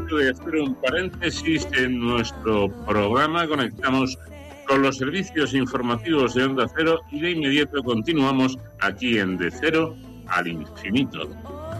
momento de hacer un paréntesis en nuestro programa. Conectamos con los servicios informativos de Onda Cero y de inmediato continuamos aquí en De Cero al Infinito.